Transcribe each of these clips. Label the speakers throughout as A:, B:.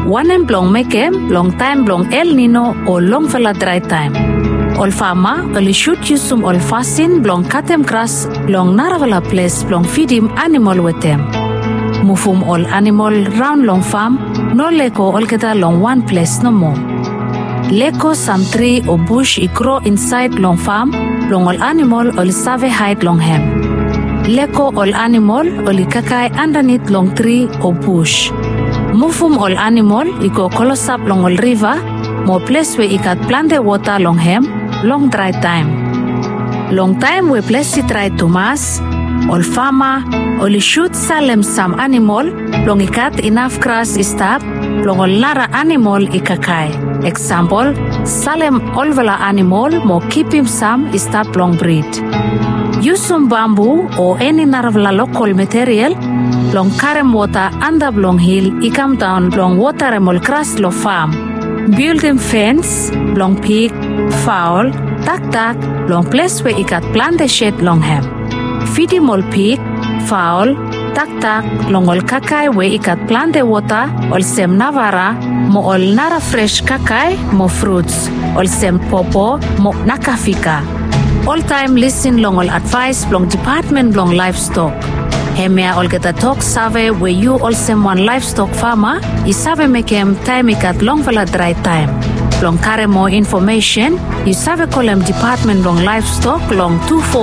A: Wanem blong mekem long time blong El Nino o long vela dry time. Ol fama oli shoot yusum ol fasin blong katem grass blong naravala place blong feedim animal wetem. Mufum ol animal round long farm no leko ol keta long one place no more. Leko some tree or bush I grow inside long farm long ol animal ol save hide long hem. Leko ol animal oli kakai underneath long tree or bush. Mufum ol animal I go kolosap long ol river mo place where I got plant the water long hem long dry time. Long time we place it dry to mass. Ol farmer oli shoot salem some animal long I got enough grass I stop long ol nara animal I kakai. Example, salem olvela animal mo keep him some I stop long breed. Use some bamboo or any narvala local material long carem water under long hill I come down long water emol grass lo farm. Build him fence long pig, fowl, tak long place where I got plant the shed long hem. Feed him all pig, fowl, tak long ol kakai where I got plant the water ol sem navara mo ol nara fresh kakai mo fruits ol sem popo mo nakafika. All time listen long ol advice long department long livestock. Hemia ol geta talk save where you all sem one livestock farmer I save make him time I got long vela dry time. Long carry more information, you save call them department long livestock long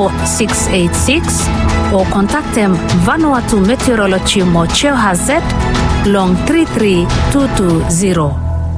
A: 24686 or contact them Vanuatu Meteorology mo Cheo Hazet long 33220.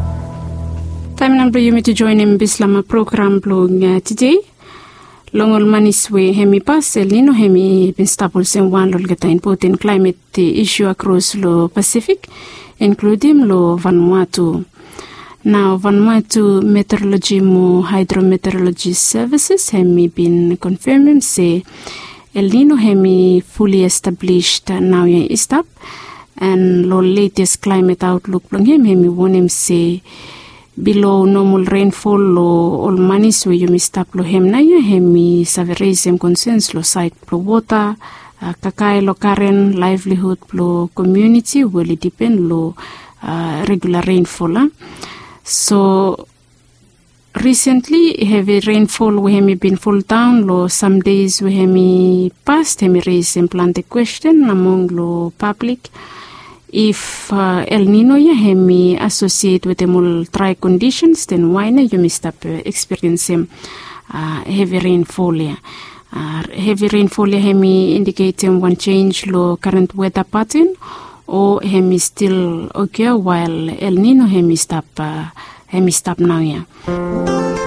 B: Time number you to join in Bislama program blog today. Longol maniswe hemi pas El Nino hemi bin stapol sem one lol geta important climate issue across lo Pacific, including lo Vanuatu. Now Vanuatu Meteorology mo Hydrometeorology Services hemi been confirming say El Nino hemi fully established now in Istap and lo latest climate outlook long hemi won him say below normal rainfall lo all manis we you mistap lo hem na ya hemi saverism concerns lo site lo water kakai lo current livelihood lo community will depend lo regular rainfall. So recently heavy rainfall we hemi been full down lo some days we hemi past hemi raise and plant the question among lo public if El Nino ya hemi associate with the mul dry conditions, then why na you must experience heavy rainfall ya. Heavy rainfall ya hemi indicating one change lo current weather pattern or hemi still okay while El Nino hemi stop now ya.